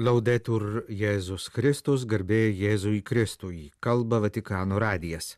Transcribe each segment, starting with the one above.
Laudetur Jėzus Kristus, garbė Jėzui Kristui, kalba Vatikano radijas.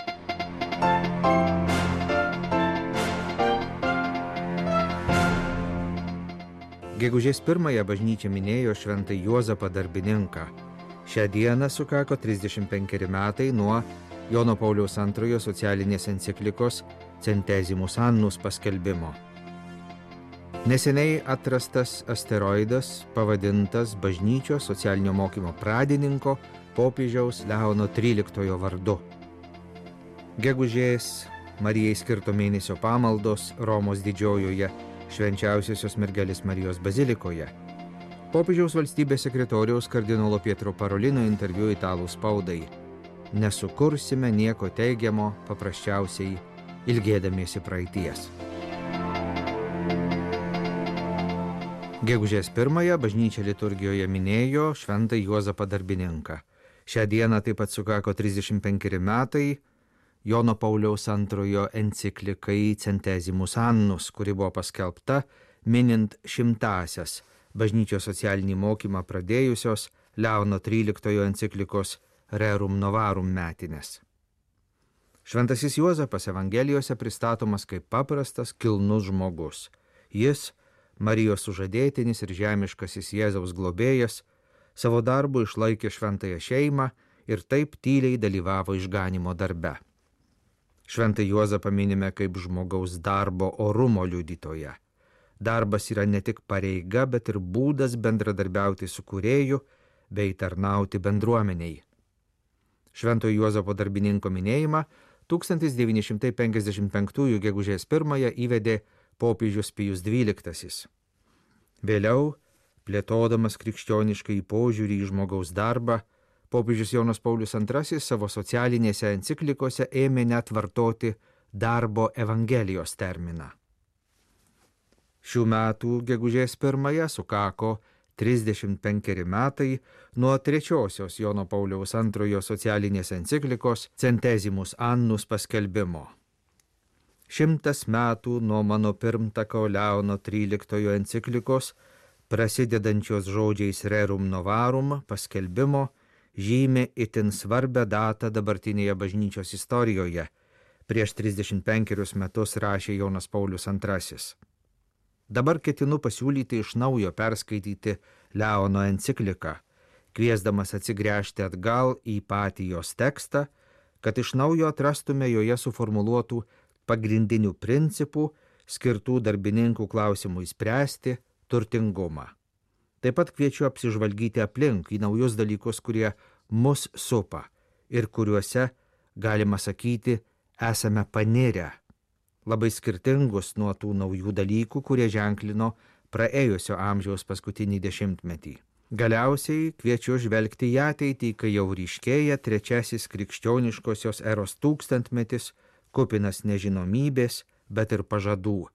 Gegužės 1 bažnyčia minėjo šventą Juozapą Darbininką. Šią dieną sukako 35 metai nuo Jono Pauliaus II socialinės enciklikos Centesimus Annus paskelbimo. Neseniai atrastas asteroidas pavadintas bažnyčios socialinio mokymo pradininko popiežiaus Leono XIII vardu. Gegužės Marijai skirto mėnesio pamaldos Romos didžiojoje Švenčiausiosios mergelės Marijos bazilikoje. Popiežiaus valstybės sekretoriaus kardinolo Pietro Parolino interviu italų spaudai. Nesukursime nieko teigiamo, paprasčiausiai ilgėdamiesi praeities. Gegužės 1 bažnyčia liturgijoje minėjo šventą Juozapą Darbininką. Šią dieną taip pat sukako 35 metai Jono Pauliaus II enciklikai Centesimus Annus, kuri buvo paskelbta minint 100-asias bažnyčios socialinį mokymą pradėjusios Leono XIII enciklikos Rerum Novarum metinės. Šventasis Juozapas Evangelijose pristatomas kaip paprastas, kilnus žmogus. Jis, Marijos sužadėtinis ir žemiškasis Jėzaus globėjas, savo darbu išlaikė šventąją šeimą ir taip tyliai dalyvavo išganymo darbe. Šventą Juozapą minime kaip žmogaus darbo orumo liudytoją. Darbas yra ne tik pareiga, bet ir būdas bendradarbiauti su Kūrėju bei tarnauti bendruomeniai. Švento Juozapo Darbininko minėjimą 1955 gegužės 1 įvedė popiežius Pijus XII. Vėliau, plėtodamas krikščioniškai požiūrį į žmogaus darbą, popiežius Jonas Paulius II savo socialinėse enciklikose ėmė net vartoti darbo evangelijos terminą. Šių metų gegužės 1 sukako 35 metai nuo trečiosios Jono Pauliaus II socialinės enciklikos Centesimus Annus paskelbimo. 100 metų nuo mano pirmtako Leono XIII enciklikos, prasidedančios žodžiais Rerum Novarum paskelbimo, žymi itin svarbią datą dabartinėje bažnyčios istorijoje. Prieš 35 metus rašė Jonas Paulius II. Dabar ketinu pasiūlyti iš naujo perskaityti Leono encikliką, kviesdamas atsigręžti atgal į patį jos tekstą, kad iš naujo atrastume joje suformuluotų pagrindinių principų, skirtų darbininkų klausimui spręsti, turtingumą. Taip pat kviečiu apsižvalgyti aplink į naujus dalykus, kurie mus supa ir kuriuose, galima sakyti, esame panirę, labai skirtingus nuo tų naujų dalykų, kurie ženklino praėjusio amžiaus paskutinį dešimtmetį. Galiausiai kviečiu žvelgti į ateitį, kai jau ryškėja trečiasis krikščioniškosios eros tūkstantmetis, kupinas nežinomybės, bet ir pažadų.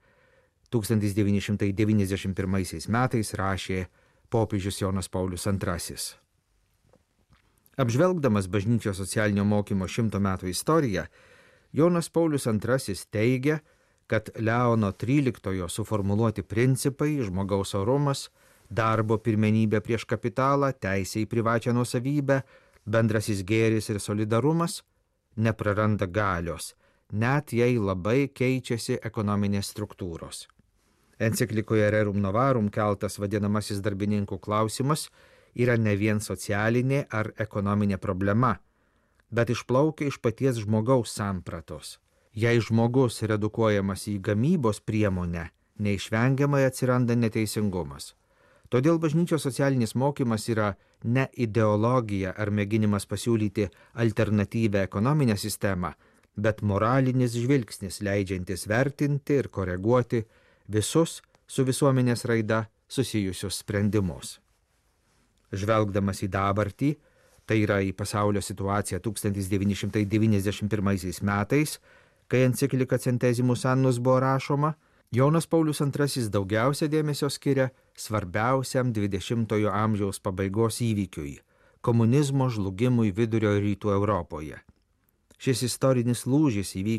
1991 metais rašė popiežius Jonas Paulius II. Apžvelgdamas bažnyčios socialinio mokymo 100 metų istoriją, Jonas Paulius II teigia, kad Leono XIII suformuluoti principai, žmogaus orumas, darbo pirmenybė prieš kapitalą, teisė į privačią nuosavybę, bendrasis gėris ir solidarumas nepraranda galios, net jei labai keičiasi ekonominės struktūros. Enciklikoje Rerum Novarum keltas vadinamasis darbininkų klausimas yra ne vien socialinė ar ekonominė problema, bet išplaukia iš paties žmogaus sampratos. Jei žmogus redukuojamas į gamybos priemonę, neišvengiamai atsiranda neteisingumas. Todėl bažnyčios socialinis mokymas yra ne ideologija ar mėginimas pasiūlyti alternatyvę ekonominę sistemą, bet moralinis žvilgsnis leidžiantis vertinti ir koreguoti visus su visuomenės raida susijusius sprendimus. Žvelgdamas į dabartį, tai yra į pasaulio situaciją 1991 metais, kai enciklika Centesimus Annus buvo rašoma, Jonas Paulius II daugiausia dėmesio skiria svarbiausiam 20-ojo amžiaus pabaigos įvykiui – komunizmo žlugimui Vidurio ir Rytų Europoje. Šis istorinis lūžis įvyko